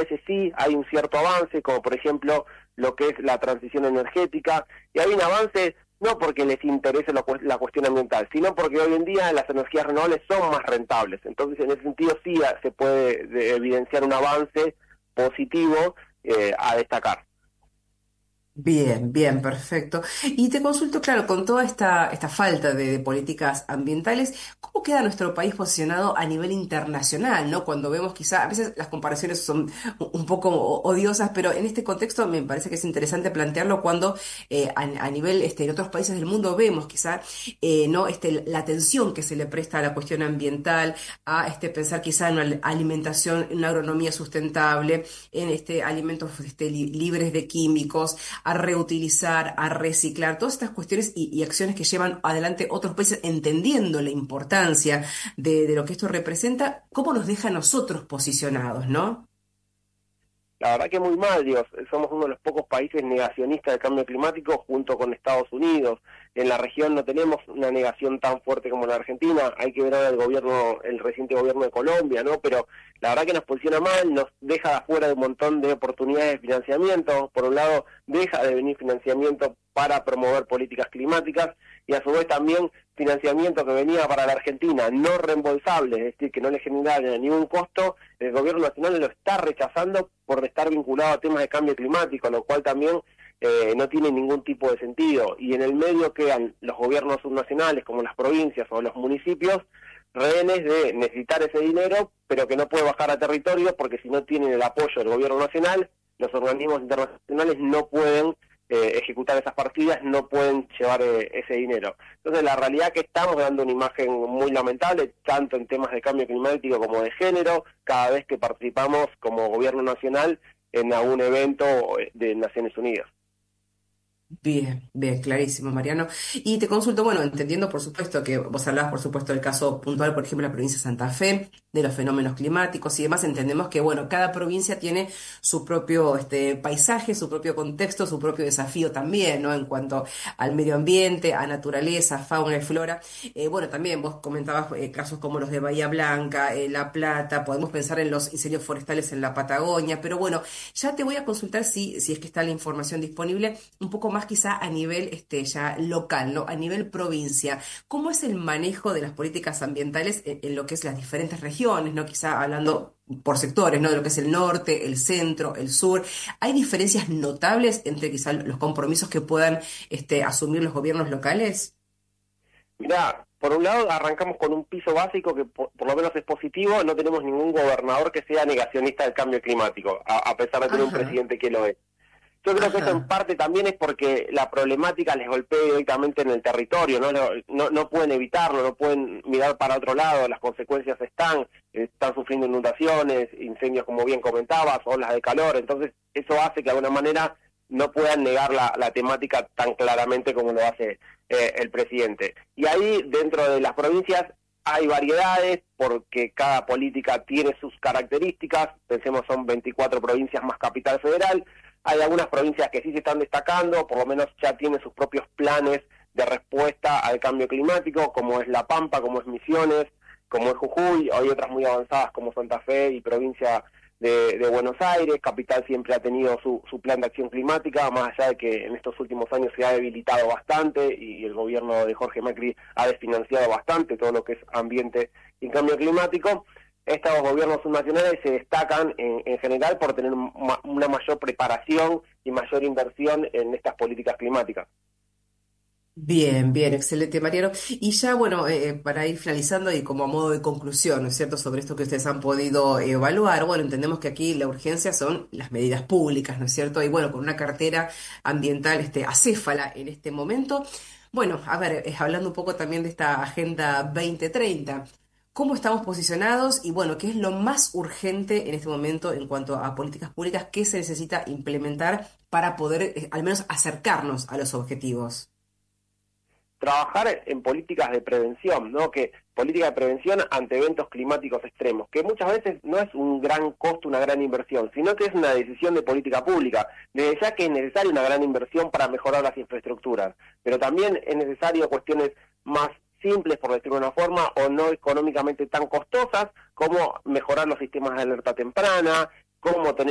veces sí hay un cierto avance, como por ejemplo lo que es la transición energética, y hay un avance no porque les interese la cuestión ambiental, sino porque hoy en día las energías renovables son más rentables. Entonces, en ese sentido sí se puede evidenciar un avance positivo a destacar. Bien, bien, perfecto. Y te consulto, claro, con toda esta falta de políticas ambientales, ¿cómo queda nuestro país posicionado a nivel internacional, ¿no? Cuando vemos quizá, a veces las comparaciones son un poco odiosas, pero en este contexto me parece que es interesante plantearlo cuando a nivel en otros países del mundo vemos quizá, ¿no? La atención que se le presta a la cuestión ambiental, a pensar quizá en una alimentación, en una agronomía sustentable, en alimentos libres de químicos, a reutilizar, a reciclar, todas estas cuestiones y acciones que llevan adelante otros países entendiendo la importancia de lo que esto representa, cómo nos deja a nosotros posicionados, ¿no? La verdad que muy mal, Dios. Somos uno de los pocos países negacionistas del cambio climático junto con Estados Unidos. En la región no tenemos una negación tan fuerte como en la Argentina. Hay que ver ahora el reciente gobierno de Colombia, ¿no? Pero la verdad que nos posiciona mal, nos deja de afuera de un montón de oportunidades de financiamiento. Por un lado, deja de venir financiamiento para promover políticas climáticas y a su vez también financiamiento que venía para la Argentina no reembolsable, es decir, que no le generaba ningún costo, el gobierno nacional lo está rechazando por estar vinculado a temas de cambio climático, lo cual también no tiene ningún tipo de sentido. Y en el medio quedan los gobiernos subnacionales, como las provincias o los municipios, rehenes de necesitar ese dinero, pero que no puede bajar a territorio porque si no tienen el apoyo del gobierno nacional, los organismos internacionales no pueden ejecutar esas partidas, no pueden llevar ese dinero. Entonces la realidad es que estamos dando una imagen muy lamentable, tanto en temas de cambio climático como de género, cada vez que participamos como gobierno nacional en algún evento de Naciones Unidas. Bien, bien, clarísimo, Mariano. Y te consulto, bueno, entendiendo por supuesto que vos hablabas, por supuesto, del caso puntual, por ejemplo, la provincia de Santa Fe, de los fenómenos climáticos y demás, entendemos que, bueno, cada provincia tiene su propio paisaje, su propio contexto, su propio desafío también, ¿no? En cuanto al medio ambiente, a naturaleza, fauna y flora. Bueno, también vos comentabas casos como los de Bahía Blanca, La Plata, podemos pensar en los incendios forestales en la Patagonia, pero bueno, ya te voy a consultar si es que está la información disponible un poco más quizá a nivel ya local, ¿no? A nivel provincia. ¿Cómo es el manejo de las políticas ambientales en lo que es las diferentes regiones, ¿no? Quizá hablando por sectores, ¿no? De lo que es el norte, el centro, el sur. ¿Hay diferencias notables entre quizá los compromisos que puedan asumir los gobiernos locales? Mirá, por un lado arrancamos con un piso básico que por lo menos es positivo, no tenemos ningún gobernador que sea negacionista del cambio climático, a pesar de tener un Ajá, presidente que lo es. Yo creo que eso en ajá. parte también es porque la problemática les golpea directamente en el territorio, no pueden evitarlo, no pueden mirar para otro lado, las consecuencias están sufriendo inundaciones, incendios como bien comentabas, olas de calor, entonces eso hace que de alguna manera no puedan negar la temática tan claramente como lo hace el presidente. Y ahí dentro de las provincias hay variedades porque cada política tiene sus características, pensemos son 24 provincias más Capital Federal. Hay algunas provincias que sí se están destacando, por lo menos ya tienen sus propios planes de respuesta al cambio climático, como es La Pampa, como es Misiones, como es Jujuy. Hay otras muy avanzadas como Santa Fe y provincia de Buenos Aires. Capital siempre ha tenido su plan de acción climática, más allá de que en estos últimos años se ha debilitado bastante y el gobierno de Jorge Macri ha desfinanciado bastante todo lo que es ambiente y cambio climático. Estos gobiernos subnacionales se destacan en general por tener una mayor preparación y mayor inversión en estas políticas climáticas. Bien, bien, excelente, Mariano. Y ya, bueno, para ir finalizando y como a modo de conclusión, ¿no es cierto?, sobre esto que ustedes han podido evaluar, bueno, entendemos que aquí la urgencia son las medidas públicas, ¿no es cierto? Y bueno, con una cartera ambiental acéfala en este momento. Bueno, a ver, hablando un poco también de esta Agenda 2030, ¿cómo estamos posicionados? Y bueno, ¿qué es lo más urgente en este momento en cuanto a políticas públicas que se necesita implementar para poder al menos acercarnos a los objetivos? Trabajar en políticas de prevención, ¿no? Que política de prevención ante eventos climáticos extremos, que muchas veces no es un gran costo, una gran inversión, sino que es una decisión de política pública. Desde ya que es necesaria una gran inversión para mejorar las infraestructuras, pero también es necesario cuestiones más simples, por decirlo de una forma, o no económicamente tan costosas, como mejorar los sistemas de alerta temprana, como tener